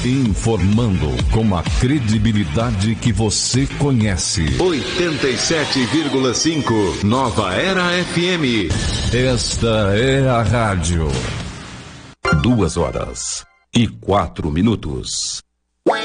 Informando com a credibilidade que você conhece. 87,5 Nova Era FM. Esta é a rádio. 2 horas e 4 minutos.